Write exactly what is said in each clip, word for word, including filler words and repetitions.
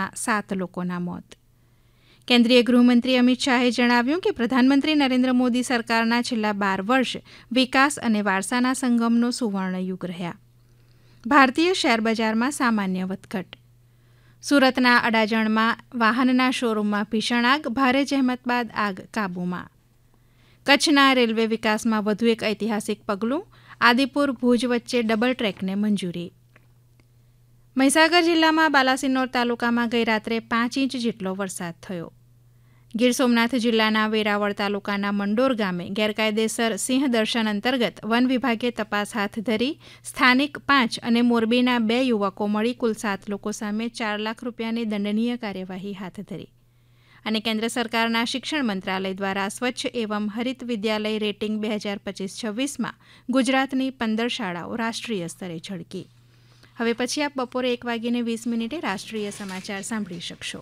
અકસ્માતમાં સાત લોકોના મોત. કેન્દ્રીય ગૃહમંત્રી અમિત શાહે જણાવ્યું કે પ્રધાનમંત્રી નરેન્દ્ર મોદી સરકારના છેલ્લા બાર વર્ષ વિકાસ અને વારસાના સંગમનો સુવર્ણયુગ રહ્યા. ભારતીય શેરબજારમાં સામાન્ય વધઘટ. સુરતના અડાજણમાં વાહનના શોરૂમમાં ભીષણ આગ, ભારે જહેમત બાદ આગ કાબૂમાં. કચ્છના રેલવે વિકાસમાં વધુ એક ઐતિહાસિક પગલું, આદિપુર ભુજ વચ્ચે ડબલ ટ્રેકને મંજૂરી. મહીસાગર જિલ્લામાં બાલાસિનોર તાલુકામાં ગઈરાત્રે પાંચ ઇંચ જેટલો વરસાદ થયો. ગીર સોમનાથ જિલ્લાના વેરાવળ તાલુકાના મંડોર ગામે ગેરકાયદેસર સિંહ દર્શન અંતર્ગત વન વિભાગે તપાસ હાથ ધરી સ્થાનિક પાંચ અને મોરબીના બે યુવકો મળી કુલ સાત લોકો સામે ચાર લાખ રૂપિયાની દંડનીય કાર્યવાહી હાથ ધરી. અને કેન્દ્ર સરકારના શિક્ષણ મંત્રાલય દ્વારા સ્વચ્છ એવં હરિત વિદ્યાલય રેટિંગ બે હજાર પચીસ છવ્વીસમાં ગુજરાતની પંદર શાળાઓ રાષ્ટ્રીય સ્તરે ઝળકી. હવે પછી આપ બપોરે એક વાગીને વીસ મિનિટે રાષ્ટ્રીય સમાચાર સાંભળી શકશો.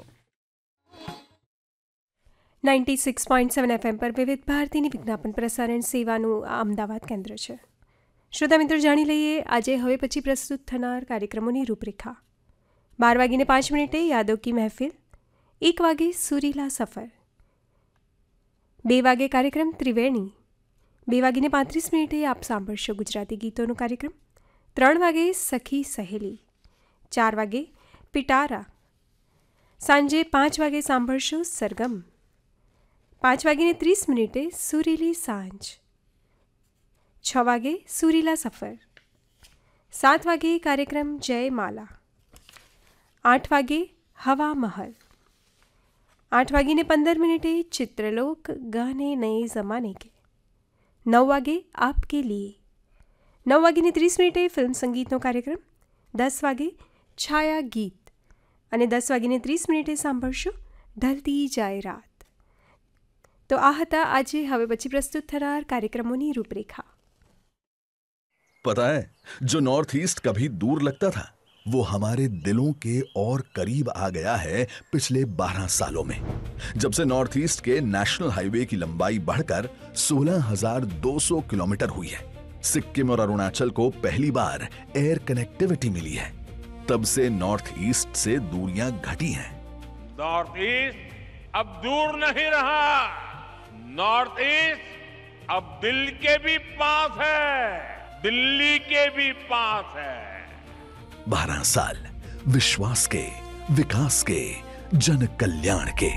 Ninety six point seven FM પર વિવિધ ભારતીની વિજ્ઞાપન પ્રસારણ સેવાનું આ અમદાવાદ કેન્દ્ર છે. શ્રોતા મિત્રો, જાણી લઈએ આજે હવે પછી પ્રસ્તુત થનાર કાર્યક્રમોની રૂપરેખા. બાર વાગીને પાંચ મિનિટે યાદો કી મહેફિલ, એક વાગે સુરીલા સફર, બે વાગે કાર્યક્રમ ત્રિવેણી, બે વાગીને પાંત્રીસ મિનિટે આપ સાંભળશો ગુજરાતી ગીતોનો કાર્યક્રમ, ત્રણ વાગે સખી સહેલી, ચાર વાગે પિટારા, સાંજે પાંચ વાગે સાંભળશો સરગમ, પાંચ વાગીને ત્રીસ મિનિટે સુરીલી સાંજ, છ વાગે સુરીલા સફર, સાત વાગે કાર્યક્રમ જય માલા, આઠ વાગે હવા મહલ, આઠ વાગીને પંદર મિનિટે ચિત્રલોક ગાને નए જમાને કે, નવ વાગે આપકે લીએ, નવ વાગીને ત્રીસ મિનિટે ફિલ્મ સંગીતનો કાર્યક્રમ, દસ વાગે છાયા ગીત અને દસ વાગીને ત્રીસ મિનિટે સાંભળશો ઢલતી જાય રાત. તો આ હતા આજે હવે પછી પ્રસ્તુત થનાર કાર્યક્રમોની રૂપરેખા. पता है, जो नॉर्थ ईस्ट कभी दूर लगता था वो हमारे दिलों के और करीब आ गया है पिछले बारह सालों में. जब से नॉर्थ ईस्ट के नेशनल हाईवे की लंबाई बढ़कर सोलह हज़ार दो सौ किलोमीटर हुई है, सिक्किम और अरुणाचल को पहली बार एयर कनेक्टिविटी मिली है, तब से नॉर्थ ईस्ट से दूरियां घटी हैं. नॉर्थ ईस्ट अब दूर नहीं रहा. नॉर्थ ईस्ट अब दिल के भी पास है, दिल्ली के भी पास है. बारह साल विश्वास के, विकास के, जन कल्याण के.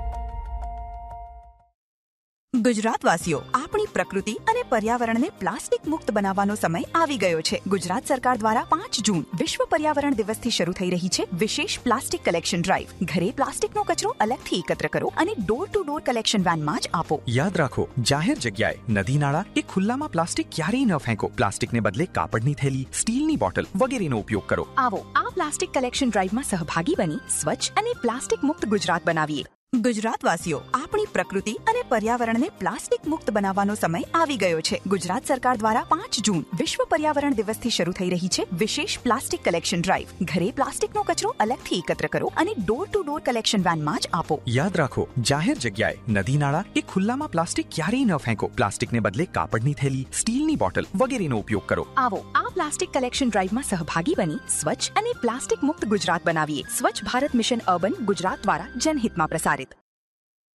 ગુજરાતવાસીઓ, આપણી પ્રકૃતિ અને પર્યાવરણને પ્લાસ્ટિક મુક્ત બનાવવાનો સમય આવી ગયો છે. ગુજરાત સરકાર દ્વારા પાંચ જૂન વિશ્વ પર્યાવરણ દિવસથી શરૂ થઈ રહી છે વિશેષ પ્લાસ્ટિક કલેક્શન ડ્રાઈવ. ઘરે પ્લાસ્ટિકનો કચરો અલગથી એકત્ર કરો અને ડોર ટુ ડોર કલેક્શન વેનમાં જ આપો. યાદ રાખો, જાહેર જગ્યાએ, નદી નાળા કે ખુલ્લામાં પ્લાસ્ટિક ક્યારેય ન ફેંકો. પ્લાસ્ટિકને બદલે કાપડની થેલી, સ્ટીલની બોટલ વગેરેનો ઉપયોગ કરો. આવો આ પ્લાસ્ટિક કલેક્શન ડ્રાઈવમાં સહભાગી બની સ્વચ્છ અને પ્લાસ્ટિક મુક્ત ગુજરાત બનાવીએ. ગુજરાતવાસીઓ, આપણી પ્રકૃતિ અને પર્યાવરણને પ્લાસ્ટિક મુક્ત બનાવવાનો સમય આવી ગયો છે. ગુજરાત સરકાર દ્વારા પાંચ જૂન વિશ્વ પર્યાવરણ દિવસથી શરૂ થઈ રહી છે વિશેષ પ્લાસ્ટિક કલેક્શન ડ્રાઈવ. ઘરે પ્લાસ્ટિકનો કચરો અલગથી એકત્ર કરો અને ડોર ટુ ડોર કલેક્શન વેનમાં જ આપો. યાદ રાખો, જાહેર જગ્યાએ, નદી નાળા કે ખુલ્લામાં પ્લાસ્ટિક ક્યારેય ન ફેંકો. પ્લાસ્ટિકને બદલે કાપડની થેલી, સ્ટીલની બોટલ વગેરેનો ઉપયોગ કરો. આવો આ પ્લાસ્ટિક કલેક્શન ડ્રાઈવમાં સહભાગી બની સ્વચ્છ અને પ્લાસ્ટિક મુક્ત ગુજરાત બનાવીએ. સ્વચ્છ ભારત મિશન અર્બન ગુજરાત દ્વારા જનહિતમાં પ્રસારિત.